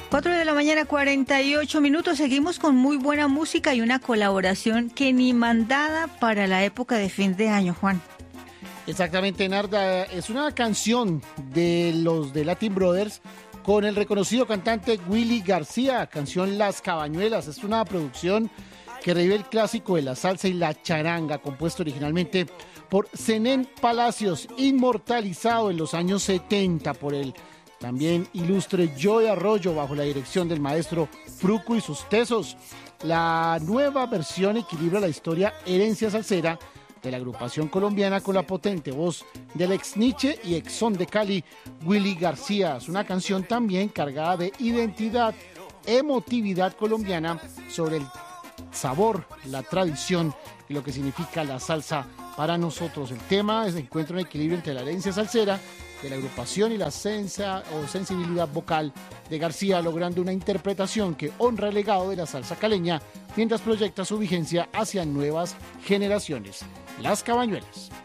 4 de la mañana, 48 minutos. Seguimos con muy buena música y una colaboración que ni mandada para la época de fin de año, Juan. Exactamente, Narda. Es una canción de los de Latin Brothers con el reconocido cantante Willy García, canción Las Cabañuelas. Es una producción que revive el clásico de la salsa y la charanga, compuesto originalmente por Zenén Palacios, inmortalizado en los años 70 por el también ilustre Joey Arroyo, bajo la dirección del maestro Fruco y sus tesos. La nueva versión equilibra la historia herencia salsera de la agrupación colombiana con la potente voz del ex Nietzsche y ex Son de Cali, Willy García. Es una canción también cargada de identidad, emotividad colombiana sobre el sabor, la tradición y lo que significa la salsa para nosotros. El tema encuentra un equilibrio entre la herencia salsera de la agrupación y la sensibilidad vocal de García, logrando una interpretación que honra el legado de la salsa caleña mientras proyecta su vigencia hacia nuevas generaciones. Las Cabañuelas.